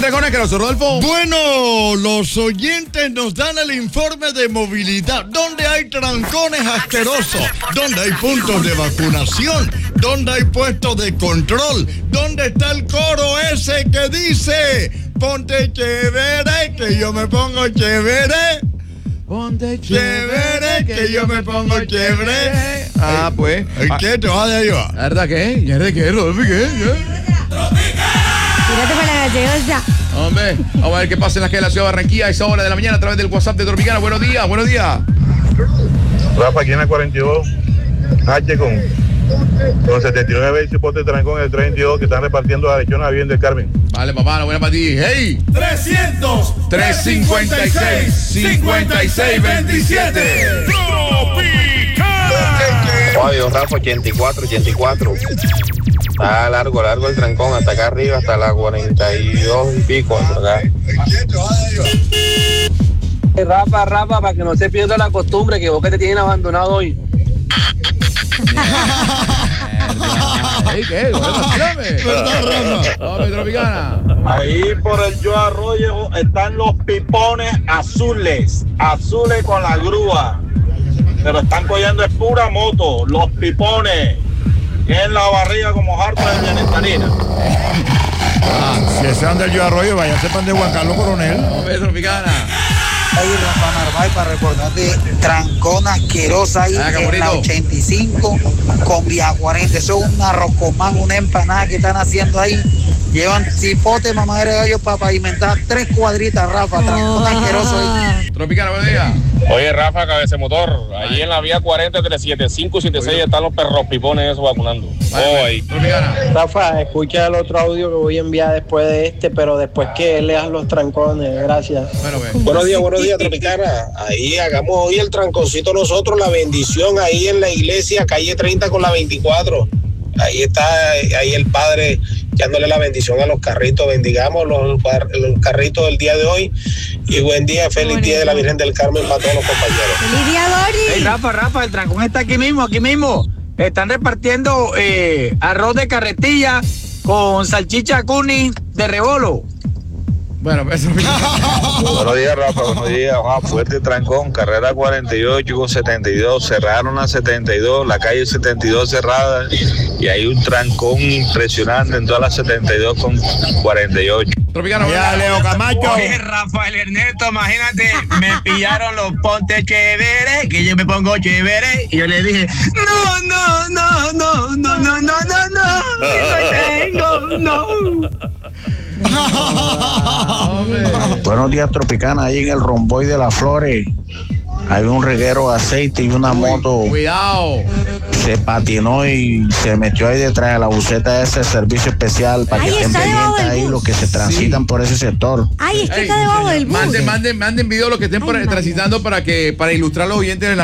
trancones asquerosos, Rodolfo? Bueno, los oyentes nos dan el informe de movilidad. ¿Dónde hay trancones asquerosos? ¿Dónde hay puntos de vacunación? ¿Dónde hay puestos de control? ¿Dónde está el coro ese que dice: ponte chévere, que yo me pongo chévere? Ponte Chévere, que yo me pongo chévere. Ah, pues. ¿Qué te vas de ahí? ¿La verdad qué? ¿Ya de qué, Rodolfo? ¿Qué? Tírate para la gallegosa. Hombre, vamos a ver qué pasa en la ciudad de Barranquilla a esa hora de la mañana a través del WhatsApp de Tropicana. Buenos días, buenos días. Rafa, aquí en la 42, H con 79 y pote de trancón en el 32 que están repartiendo la lechona bien del Carmen. Vale, papá, la buena para ti. ¡Hey! 300 356 5627. Oye, Rafa, 84. Está largo el trancón, hasta acá arriba, hasta la 42 y pico. Acá. Rafa, para que no se pierda la costumbre que vos que te tienen abandonado hoy. ¿Qué? Vamos, Tropicana. Ahí por el Yo Arroyo están los pipones azules con la grúa. Pero están cogiendo es pura moto, los pipones. En la barriga como harto de Vianentanina. Si ese anda el Yo Arroyo, vaya a ser pan de Juan Carlos Coronel. Vamos, Tropicana. Ahí Rafa Narváez para recordarte trancona asquerosa ahí en la 85 con Vía 40. Eso es una rocomán, una empanada que están haciendo ahí. Llevan cipote, mamadera de gallo para pavimentar 3 cuadritas, Rafa. Trancona asqueroso ahí. Tropicana, buenos días. Oye, Rafa, cabeza motor, ahí en la vía 40 entre 75 y 76 están los perros pipones esos vacunando. Ahí. Tropicana. Rafa, escucha el otro audio que voy a enviar después de este, pero después que leas los trancones. Gracias. Bueno, Buenos días, Tropicana. Ahí hagamos hoy el tranconcito nosotros, la bendición ahí en la iglesia, calle 30 con la 24. Ahí está, ahí el padre echándole la bendición a los carritos. Bendigamos los carritos del día de hoy. Y buen día, feliz día de la Virgen del Carmen para todos los compañeros. ¡Feliz día, Dori! Hey, Rafa, el trancón está aquí mismo. Están repartiendo arroz de carretilla con salchicha cuni de rebolo. Bueno, pues Buenos días, Rafa, buenos días. Fuerte trancón, carrera 48 con 72. Cerraron la 72, la calle 72 cerrada. Y hay un trancón impresionante en toda la 72 con 48. Tropicana, Ya, Leo Camacho. Oye, Rafael Ernesto, imagínate, me pillaron los ponte chévere, que yo me pongo chévere, y yo le dije, no. Buenos días, Tropicana. Ahí en el Romboy de las Flores hay un reguero de aceite y una moto cuidado. se patinó y se metió ahí detrás de la buseta de ese servicio especial para que estén pendientes ahí los que se transitan por ese sector. Ay, es que está debajo del bus. Manden video los que estén transitando para ilustrar a los oyentes en la